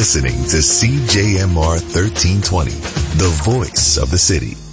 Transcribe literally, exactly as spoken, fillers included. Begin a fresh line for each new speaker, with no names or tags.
listening to C J M R thirteen twenty, the voice of the city.